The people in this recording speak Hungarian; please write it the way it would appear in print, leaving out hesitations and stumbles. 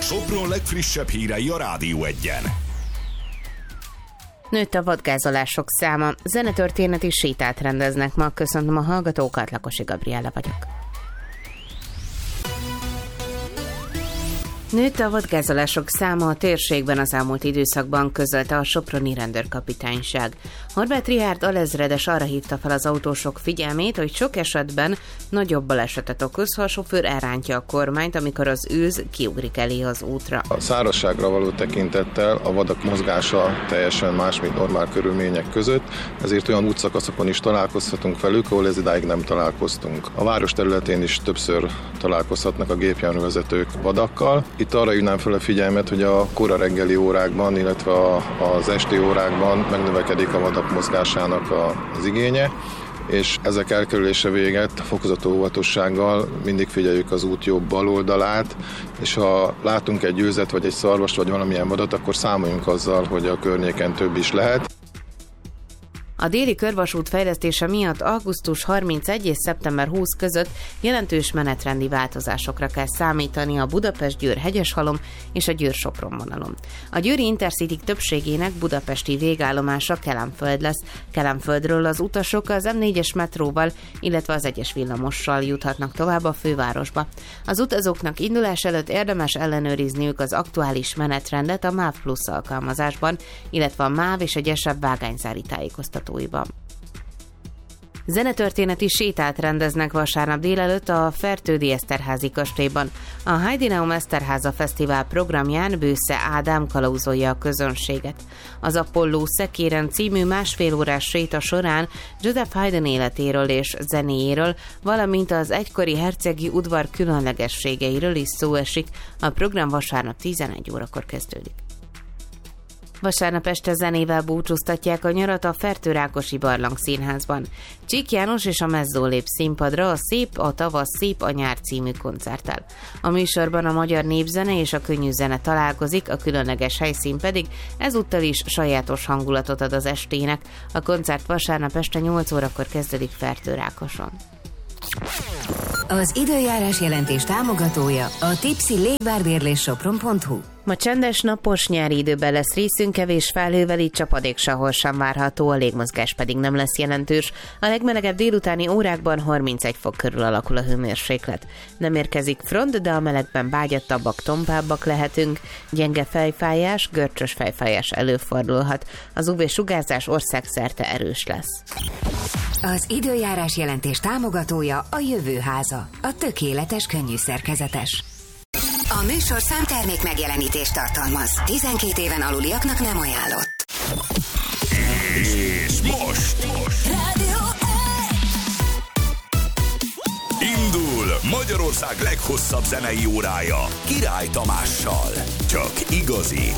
Sopron legfrissebb hírei a Rádió Egyen. Nőtt a vadgázolások száma. Zenetörténeti sétát rendeznek ma. Köszöntöm a hallgatókat, Lakosi Gabriella vagyok. Nőtt a vadgázolások száma a térségben az elmúlt időszakban, közölte a soproni rendőrkapitányság. Horváth Richárd alezredes arra hívta fel az autósok figyelmét, hogy sok esetben nagyobb balesetet okoz, ha a sofőr elrántja a kormányt, amikor az őz kiugrik elé az útra. A szárazságra való tekintettel a vadak mozgása teljesen más, mint normál körülmények között, ezért olyan útszakaszokon is találkozhatunk velük, ahol ez idáig nem találkoztunk. A város területén is többször találkozhatnak a gépjárművezetők vadakkal. Itt arra hívnám fel a figyelmet, hogy a kora reggeli órákban, illetve az esti órákban megnövekedik a vadak mozgásának az igénye, és ezek elkerülése véget fokozott óvatossággal mindig figyeljük az út jobb bal oldalát, és ha látunk egy őzet, vagy egy szarvast, vagy valamilyen vadat, akkor számoljunk azzal, hogy a környéken több is lehet. A déli körvasút fejlesztése miatt augusztus 31 és szeptember 20 között jelentős menetrendi változásokra kell számítani a Budapest-Győr-Hegyeshalom és a Győr-Sopron vonalon. A győri Intercity többségének budapesti végállomása Kelenföld lesz. Kelenföldről az utasok az M4-es metróval, illetve az 1-es villamossal juthatnak tovább a fővárosba. Az utazóknak indulás előtt érdemes ellenőrizniük az aktuális menetrendet a MÁV Plus alkalmazásban, illetve a MÁV és a Gyesebb vágányzári tájékoztatóiban. Zenetörténeti sétát rendeznek vasárnap délelőtt a Fertődi Eszterházi kastélyban. A Heidineum Eszterháza Fesztivál programján Bősze Ádám kalauzolja a közönséget. Az Apolló Szekéren című másfél órás séta során Joseph Haydn életéről és zenéjéről, valamint az egykori hercegi udvar különlegességeiről is szó esik. A program vasárnap 11 órakor kezdődik. Vasárnap este zenével búcsúztatják a nyarat a Fertő-Rákosi Barlangszínházban. Csík János és a Mezzó lép színpadra a Szép a tavasz, szép a nyár című koncerttel. A műsorban a magyar népzene és a könnyű zene találkozik, a különleges helyszín pedig ezúttal is sajátos hangulatot ad az estének. A koncert vasárnap este 8 órakor kezdődik Fertő-Rákoson. Az időjárás jelentés támogatója a Tipsy Légvárbérlés Sopron.hu. Ma csendes, napos nyári időben lesz részünk, kevés felhővel, így csapadék sehol sem várható, a légmozgás pedig nem lesz jelentős. A legmelegebb délutáni órákban 31 fok körül alakul a hőmérséklet. Nem érkezik front, de a melegben bágyattabbak, tompábbak lehetünk. Gyenge fejfájás, görcsös fejfájás előfordulhat. Az UV-sugárzás országszerte erős lesz. Az időjárás jelentés támogatója a Jövőháza, a tökéletes könnyű szerkezetes. A műsor számtermék megjelenítést tartalmaz. 12 éven aluliaknak nem ajánlott. És most Rádió indul Magyarország leghosszabb zenei órája Király Tamással. Csak igazi